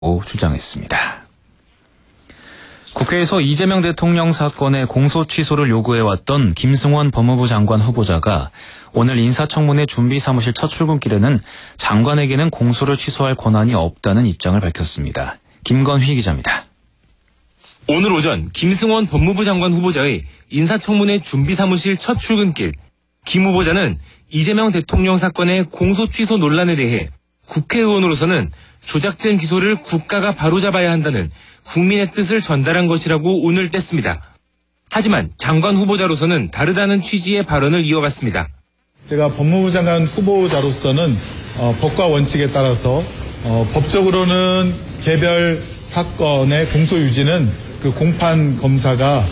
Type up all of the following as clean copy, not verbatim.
주장했습니다. 국회에서 이재명 대통령 사건의 공소 취소를 요구해왔던 김승원 법무부 장관 후보자가 오늘 인사청문회 준비사무실 첫 출근길에는 장관에게는 공소를 취소할 권한이 없다는 입장을 밝혔습니다. 김건휘 기자입니다. 오늘 오전 김승원 법무부 장관 후보자의 인사청문회 준비사무실 첫 출근길, 김 후보자는 이재명 대통령 사건의 공소 취소 논란에 대해 국회의원으로서는 조작된 기소를 국가가 바로잡아야 한다는 국민의 뜻을 전달한 것이라고 운을 뗐습니다. 하지만 장관 후보자로서는 다르다는 취지의 발언을 이어갔습니다. 제가 법무부 장관 후보자로서는 법과 원칙에 따라서 법적으로는 개별 사건의 공소 유지는 그 공판 검사가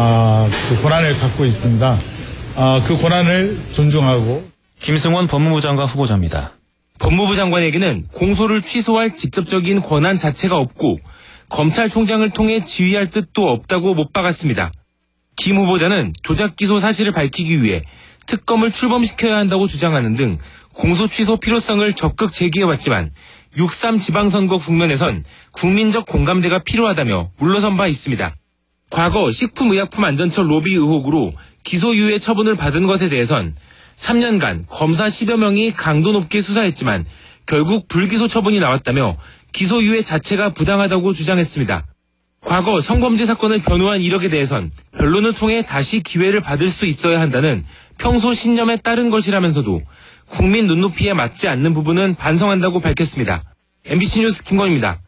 그 권한을 갖고 있습니다. 그 권한을 존중하고. 김승원 법무부 장관 후보자입니다. 법무부 장관에게는 공소를 취소할 직접적인 권한 자체가 없고 검찰총장을 통해 지휘할 뜻도 없다고 못 박았습니다. 김 후보자는 조작 기소 사실을 밝히기 위해 특검을 출범시켜야 한다고 주장하는 등 공소 취소 필요성을 적극 제기해왔지만 6.3 지방선거 국면에선 국민적 공감대가 필요하다며 물러선 바 있습니다. 과거 식품의약품안전처 로비 의혹으로 기소유예 처분을 받은 것에 대해선 3년간 검사 10여 명이 강도 높게 수사했지만 결국 불기소 처분이 나왔다며 기소유예 자체가 부당하다고 주장했습니다. 과거 성범죄 사건을 변호한 이력에 대해선 변론을 통해 다시 기회를 받을 수 있어야 한다는 평소 신념에 따른 것이라면서도 국민 눈높이에 맞지 않는 부분은 반성한다고 밝혔습니다. MBC 뉴스 김건희입니다.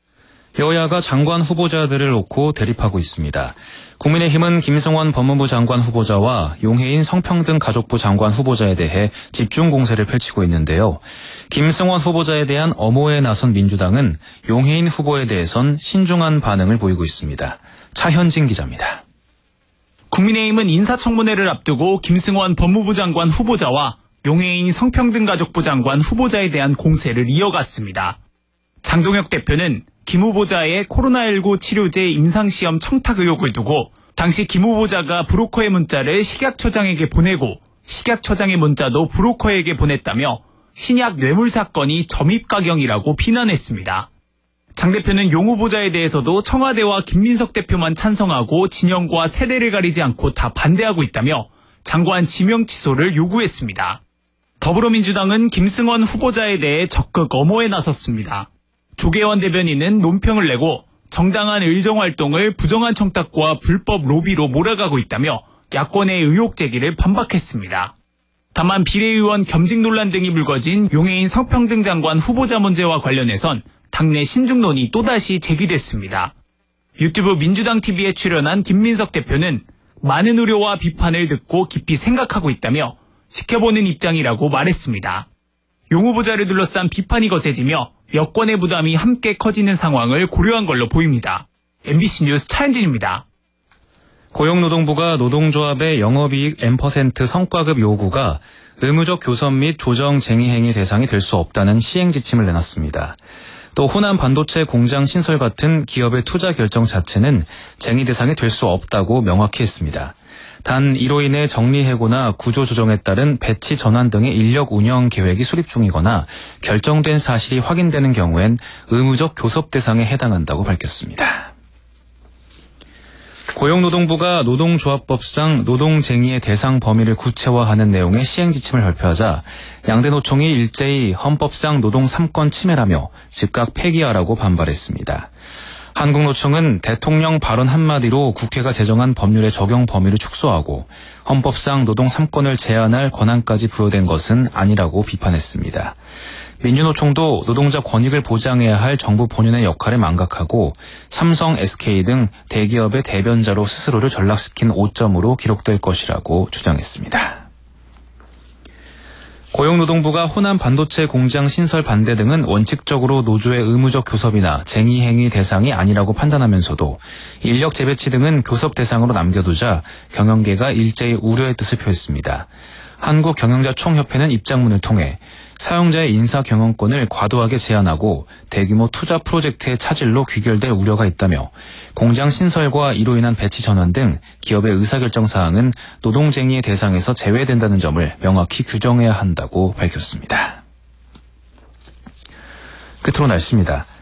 여야가 장관 후보자들을 놓고 대립하고 있습니다. 국민의힘은 김승원 법무부 장관 후보자와 용해인 성평등 가족부 장관 후보자에 대해 집중 공세를 펼치고 있는데요. 김승원 후보자에 대한 엄호에 나선 민주당은 용해인 후보에 대해선 신중한 반응을 보이고 있습니다. 차현진 기자입니다. 국민의힘은 인사청문회를 앞두고 김승원 법무부 장관 후보자와 용해인 성평등 가족부 장관 후보자에 대한 공세를 이어갔습니다. 장동혁 대표는 김 후보자의 코로나19 치료제 임상시험 청탁 의혹을 두고 당시 김 후보자가 브로커의 문자를 식약처장에게 보내고 식약처장의 문자도 브로커에게 보냈다며 신약 뇌물 사건이 점입가경이라고 비난했습니다. 장 대표는 용 후보자에 대해서도 청와대와 김민석 대표만 찬성하고 진영과 세대를 가리지 않고 다 반대하고 있다며 장관 지명 취소를 요구했습니다. 더불어민주당은 김승원 후보자에 대해 적극 엄호에 나섰습니다. 조계원 대변인은 논평을 내고 정당한 의정활동을 부정한 청탁과 불법 로비로 몰아가고 있다며 야권의 의혹 제기를 반박했습니다. 다만 비례의원 겸직 논란 등이 불거진 용해인 성평등 장관 후보자 문제와 관련해선 당내 신중론이 또다시 제기됐습니다. 유튜브 민주당 TV에 출연한 김민석 대표는 많은 우려와 비판을 듣고 깊이 생각하고 있다며 지켜보는 입장이라고 말했습니다. 용 후보자를 둘러싼 비판이 거세지며 여권의 부담이 함께 커지는 상황을 고려한 걸로 보입니다. MBC 뉴스 차현진입니다. 고용노동부가 노동조합의 영업이익 N% 성과급 요구가 의무적 교섭 및 조정 쟁의 행위 대상이 될 수 없다는 시행 지침을 내놨습니다. 또 호남 반도체 공장 신설 같은 기업의 투자 결정 자체는 쟁의 대상이 될 수 없다고 명확히 했습니다. 단 이로 인해 정리해고나 구조조정에 따른 배치 전환 등의 인력 운영 계획이 수립 중이거나 결정된 사실이 확인되는 경우엔 의무적 교섭 대상에 해당한다고 밝혔습니다. 고용노동부가 노동조합법상 노동쟁의의 대상 범위를 구체화하는 내용의 시행지침을 발표하자 양대 노총이 일제히 헌법상 노동 3권 침해라며 즉각 폐기하라고 반발했습니다. 한국노총은 대통령 발언 한마디로 국회가 제정한 법률의 적용 범위를 축소하고 헌법상 노동 3권을 제한할 권한까지 부여된 것은 아니라고 비판했습니다. 민주노총도 노동자 권익을 보장해야 할 정부 본연의 역할을 망각하고 삼성, SK 등 대기업의 대변자로 스스로를 전락시킨 오점으로 기록될 것이라고 주장했습니다. 고용노동부가 호남 반도체 공장 신설 반대 등은 원칙적으로 노조의 의무적 교섭이나 쟁의 행위 대상이 아니라고 판단하면서도 인력 재배치 등은 교섭 대상으로 남겨두자 경영계가 일제히 우려의 뜻을 표했습니다. 한국경영자총협회는 입장문을 통해 사용자의 인사 경영권을 과도하게 제한하고 대규모 투자 프로젝트의 차질로 귀결될 우려가 있다며 공장 신설과 이로 인한 배치 전환 등 기업의 의사결정 사항은 노동쟁의의 대상에서 제외된다는 점을 명확히 규정해야 한다고 밝혔습니다. 끝으로 날씨입니다.